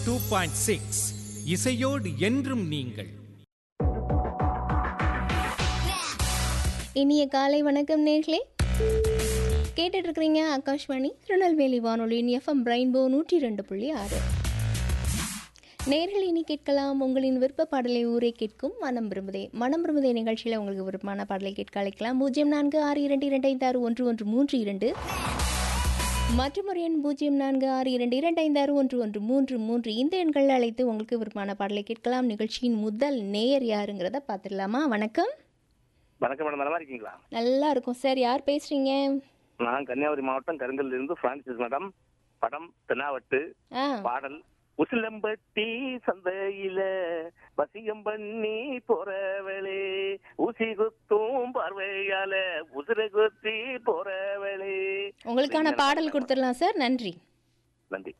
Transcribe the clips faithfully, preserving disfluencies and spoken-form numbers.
Two point six இசையோடு என்றும் நீங்கள். இனிய காலை வணக்கம் நேர்களே. கேட்டுட்டு இருக்கிறீங்க ஆகாஷ்வாணி திருநெல்வேலி வானொலியின் எஃப்எம் ரெயின்போ நூற்றி ரெண்டு புள்ளி ஆறு. நேர்கள் இனி கேட்கலாம் உங்களின் விருப்ப பாடலை ஊரே கேட்கும் மனம் விரும்புதே. மனம் விரும்புதே நிகழ்ச்சியில் உங்களுக்கு விருப்பமான பாடலை கேட்க அழைக்கலாம். பூஜ்ஜியம் நான்கு ஆறு இரண்டு இரண்டு ஐந்து ஆறு ஒன்று ஒன்று மூன்று இரண்டு மற்றும் ஒரு எண் பூஜ்ஜியம் நான்கு ஆறு இரண்டு இரண்டு ஐந்து ஆறு ஒன்று ஒன்று மூன்று மூன்று. இந்த எண்கள் அழைத்து உங்களுக்கு விருப்பமான பாடலை கேட்கலாம். நிகழ்ச்சியின் முதல் நேயர் யாருங்கிறத பார்த்துடலாமா? வணக்கம். வணக்கம் மேடம், நல்லா இருக்கீங்களா? நல்லா இருக்கும் சார். யார் பேசுறீங்க? நான் கன்னியாகுமரி மாவட்டம் கருங்கல்ல இருந்து பிரான்சிஸ் மேடம். படம் தென்னாவட்டு. பாடல் உசிலம்பட்டி சந்தையில வசியம் பண்ணி போறவளே, ஊசி குத்தும் பார்வையால உசிர குத்தி போறவளே. உங்களுக்கான பாடல் கொடுத்துடலாம் சார். நன்றி. நன்றி.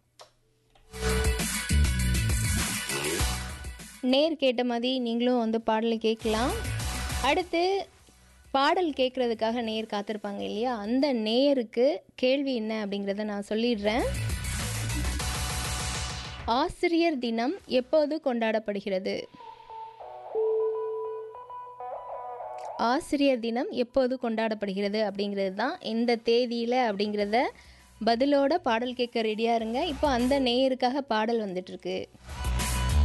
நேர் கேட்ட மாதிரி நீங்களும் வந்து பாடலை கேட்கலாம். அடுத்து பாடல் கேட்குறதுக்காக நேயர் காத்திருப்பாங்க இல்லையா, அந்த நேயருக்கு கேள்வி என்ன அப்படிங்கிறத நான் சொல்லிடுறேன். ஆசிரியர் தினம் எப்போது கொண்டாடப்படுகிறது? ஆசிரியர் தினம் எப்போது கொண்டாடப்படுகிறது அப்படிங்கிறது தான் இந்த தேதியில் அப்படிங்கிறத பதிலோட பாடல் கேட்க ரெடியாக இருங்க. இப்போ அந்த நேயருக்காக பாடல் வந்துட்டுருக்கு.